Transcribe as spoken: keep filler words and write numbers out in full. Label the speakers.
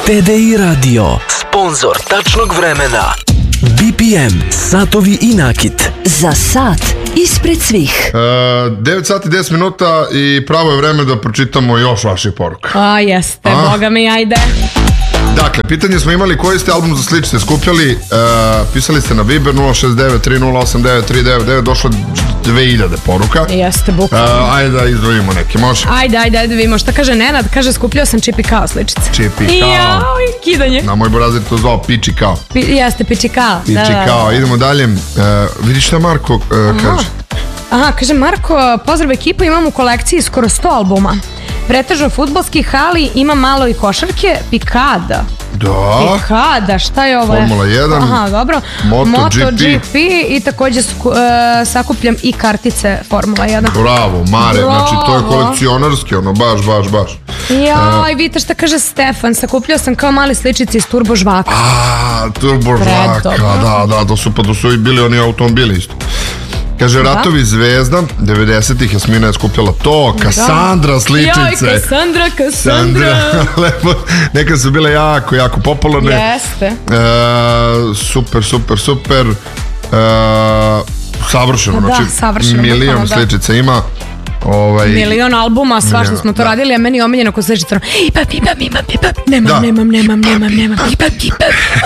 Speaker 1: T D I Radio, sponzor tačnog vremena. B P M, satovi i nakit.
Speaker 2: Za sat ispred svih.
Speaker 3: Uh, devet sati deset minuta i pravo je vreme da pročitamo još vaših poruka.
Speaker 4: A, jeste, A? Boga mi, ajde.
Speaker 3: Dakle, pitanje smo imali koji ste album za sličice skupljali. Uh, pisali ste na Viber nula šest devet tri nula osam devet tri devet devet. Došlo dve hiljade poruka.
Speaker 4: Jeste, bukvalno.
Speaker 3: Uh, ajde da izdvojimo neke, može?
Speaker 4: Ajde, ajde, ajde, vidimo šta kaže Nenad. Kaže, skupljao sam Čipi Kao sličice.
Speaker 3: Čipi Kao.
Speaker 4: Jao, i kidanje.
Speaker 3: Na moj burazir to zvao Piči Kao.
Speaker 4: Pi, jeste, Piči Kao.
Speaker 3: Piči
Speaker 4: da,
Speaker 3: Kao.
Speaker 4: da.
Speaker 3: Idemo dalje. Uh, vidiš šta Marko uh, kaže?
Speaker 4: Aha, kaže Marko, pozdrav ekipa, imam u kolekciji skoro sto albuma. Pretežno fudbalskih, ali ima malo i košarke. Pikada.
Speaker 3: Da.
Speaker 4: Pikada, šta je ovo?
Speaker 3: Formula jedan.
Speaker 4: Aha, dobro.
Speaker 3: MotoGP.
Speaker 4: MotoGP i također sku, uh, sakupljam i kartice Formula jedan.
Speaker 3: Bravo, Mare,
Speaker 4: Bravo.
Speaker 3: Znači to je kolekcionarski, ono, baš, baš, baš.
Speaker 4: Jaj, vidite šta kaže Stefan, sakupljao sam kao mali sličici iz Turbo Žvaka.
Speaker 3: A, Turbo Žvaka, da, da, to su, pa to su i bili oni automobili isto. Kaže, Ratovi Zvezda, devedesetih Jasmina je skupljala to, Kassandra sličice.
Speaker 4: Joj, Kassandra, Kassandra.
Speaker 3: Lepo, neka su bile jako, jako popularne.
Speaker 4: Jeste.
Speaker 3: E, super, super, super. E, savršeno,
Speaker 4: da,
Speaker 3: znači
Speaker 4: savršeno,
Speaker 3: milion
Speaker 4: bukvalno,
Speaker 3: sličica ima. Ovaj,
Speaker 4: milion albuma, svašta smo to da. radili, a meni omiljeno ko sličica. Ipap, ipap, ipap, ipap, nemam, da. nemam, nemam, nemam, nemam, ipap, ipap.